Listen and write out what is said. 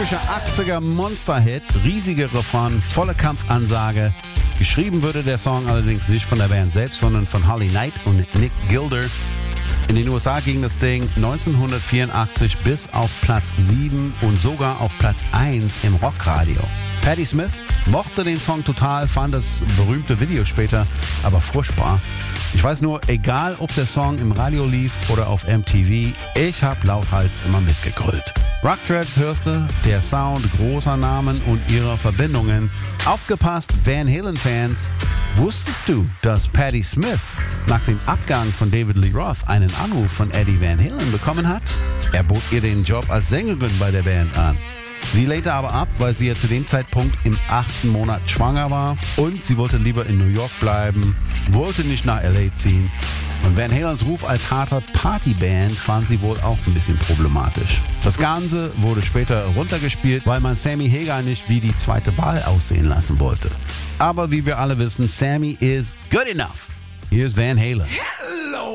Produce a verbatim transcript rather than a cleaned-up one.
Typischer achtziger Monster-Hit, riesige Refrain, volle Kampfansage. Geschrieben wurde der Song allerdings nicht von der Band selbst, sondern von Holly Knight und Nick Gilder. In den U S A ging das Ding neunzehnhundertvierundachtzig bis auf Platz sieben und sogar auf Platz eins im Rockradio. Patti Smith mochte den Song total, fand das berühmte Video später aber furchtbar. Ich weiß nur, egal ob der Song im Radio lief oder auf M T V, ich hab lauthals immer mitgegrölt. Rock Threads hörst du, der Sound großer Namen und ihrer Verbindungen. Aufgepasst, Van Halen-Fans. Wusstest du, dass Patti Smith nach dem Abgang von David Lee Roth einen Anruf von Eddie Van Halen bekommen hat? Er bot ihr den Job als Sängerin bei der Band an. Sie lehnte aber ab, weil sie ja zu dem Zeitpunkt im achten Monat schwanger war und sie wollte lieber in New York bleiben, wollte nicht nach L A ziehen. Und Van Halens Ruf als harter Partyband fand sie wohl auch ein bisschen problematisch. Das Ganze wurde später runtergespielt, weil man Sammy Hagar nicht wie die zweite Wahl aussehen lassen wollte. Aber wie wir alle wissen, Sammy is good enough. Hier ist Van Halen.